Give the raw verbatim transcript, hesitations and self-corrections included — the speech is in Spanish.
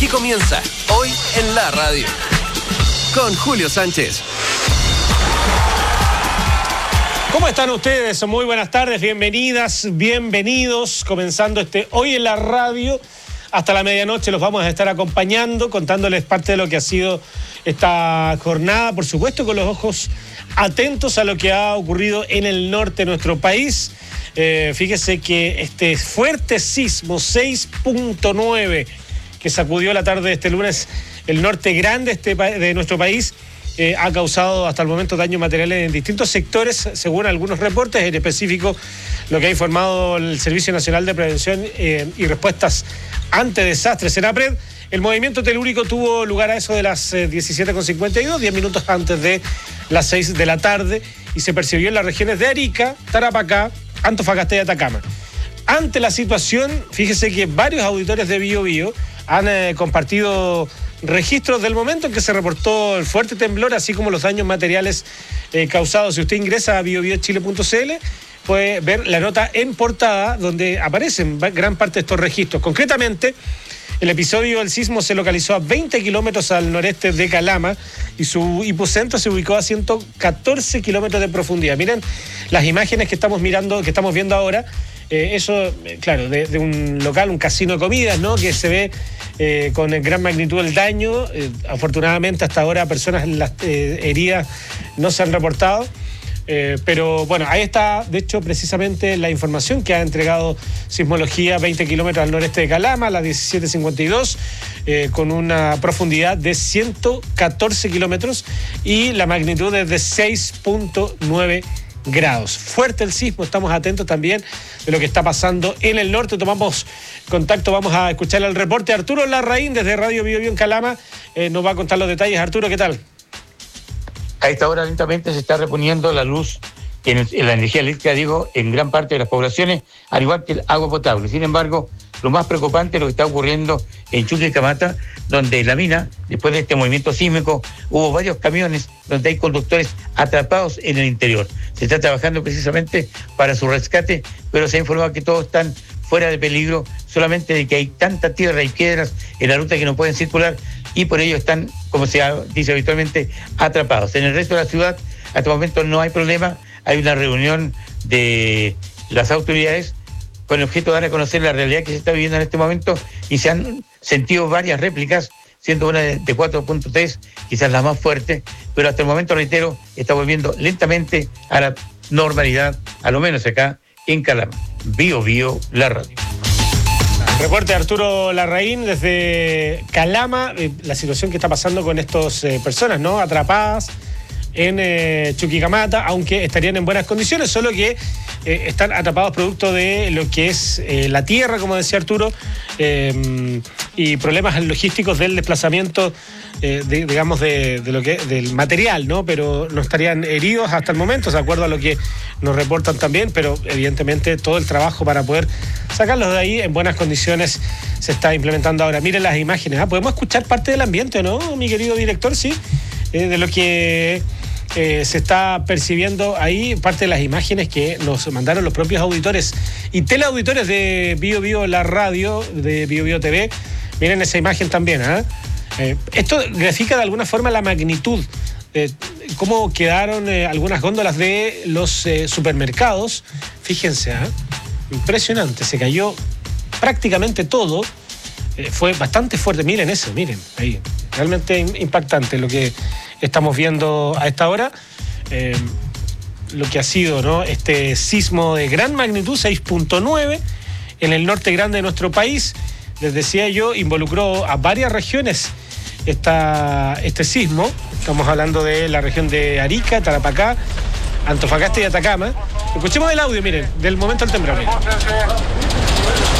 Así comienza Hoy en la Radio, con Julio Sánchez. ¿Cómo están ustedes? Muy buenas tardes, bienvenidas, bienvenidos. Comenzando este Hoy en la Radio. Hasta la medianoche los vamos a estar acompañando, contándoles parte de lo que ha sido esta jornada, por supuesto con los ojos atentos a lo que ha ocurrido en el norte de nuestro país. Eh, fíjese que este fuerte sismo seis punto nueve que sacudió la tarde de este lunes el norte grande este, de nuestro país eh, ha causado hasta el momento daños materiales en distintos sectores, según algunos reportes, en específico lo que ha informado el Servicio Nacional de Prevención eh, y Respuestas ante Desastres, SENAPRED. El movimiento telúrico tuvo lugar a eso de las eh, diecisiete con cincuenta y dos, diez minutos antes de las seis de la tarde, y se percibió en las regiones de Arica, Tarapacá, Antofagasta y Atacama. Ante la situación, fíjese que varios auditores de Bío Bío han eh, compartido registros del momento en que se reportó el fuerte temblor, así como los daños materiales eh, causados. Si usted ingresa a bio bio chile punto c l, puede ver la nota en portada donde aparecen gran parte de estos registros. Concretamente, el episodio del sismo se localizó a veinte kilómetros al noreste de Calama y su hipocentro se ubicó a ciento catorce kilómetros de profundidad. Miren las imágenes que estamos mirando, que estamos viendo ahora. Eh, eso, eh, claro, de, de un local, un casino de comidas, ¿no? Que se ve eh, con gran magnitud el daño. Eh, afortunadamente, hasta ahora, personas las, eh, heridas no se han reportado. Eh, pero bueno, ahí está, de hecho, precisamente la información que ha entregado Sismología, veinte kilómetros al noreste de Calama, a las diecisiete cincuenta y dos, eh, con una profundidad de ciento catorce kilómetros y la magnitud es de seis punto nueve grados. Fuerte el sismo, estamos atentos también de lo que está pasando en el norte. Tomamos contacto, vamos a escuchar el reporte. Arturo Larraín, desde Radio Bío Bío en Calama, eh, nos va a contar los detalles. Arturo, ¿qué tal? A esta hora lentamente se está reponiendo la luz, en, el, en la energía eléctrica, digo, en gran parte de las poblaciones, al igual que el agua potable. Sin embargo, lo más preocupante es lo que está ocurriendo en Chuquicamata, donde la mina, después de este movimiento sísmico, hubo varios camiones donde hay conductores atrapados en el interior. Se está trabajando precisamente para su rescate, pero se ha informado que todos están fuera de peligro, solamente de que hay tanta tierra y piedras en la ruta que no pueden circular, y por ello están, como se dice habitualmente, atrapados. En el resto de la ciudad, hasta el momento no hay problema. Hay una reunión de las autoridades con el objeto de dar a conocer la realidad que se está viviendo en este momento, y se han sentido varias réplicas, siendo una de cuatro punto tres, quizás la más fuerte, pero hasta el momento, reitero, está volviendo lentamente a la normalidad, a lo menos acá en Calama. Bío Bío, la radio. Reporte de Arturo Larraín desde Calama, eh, la situación que está pasando con estas eh, personas, ¿no? Atrapadas en eh, Chuquicamata, aunque estarían en buenas condiciones, solo que eh, están atrapados producto de lo que es eh, la tierra, como decía Arturo, eh, y problemas logísticos del desplazamiento, eh, de, digamos, de, de lo que del material, ¿no? Pero no estarían heridos hasta el momento, de acuerdo a lo que nos reportan también, pero evidentemente todo el trabajo para poder sacarlos de ahí en buenas condiciones se está implementando ahora. Miren las imágenes, ¿ah? Podemos escuchar parte del ambiente, ¿no, mi querido director? Sí, eh, de lo que eh, se está percibiendo ahí, parte de las imágenes que nos mandaron los propios auditores y teleauditores de Bío Bío, la radio, de Bío Bío T V. Miren esa imagen también, ¿ah? Eh, esto grafica de alguna forma la magnitud, eh, cómo quedaron eh, algunas góndolas de los eh, supermercados. Fíjense, ¿eh? Impresionante, se cayó prácticamente todo, eh, fue bastante fuerte. Miren eso, miren, ahí, realmente impactante lo que estamos viendo a esta hora, eh, lo que ha sido, ¿no? Este sismo de gran magnitud, seis punto nueve, en el norte grande de nuestro país. Les decía yo, involucró a varias regiones esta, este sismo. Estamos hablando de la región de Arica, Tarapacá, Antofagasta y Atacama. Escuchemos el audio, miren, del momento del temblor.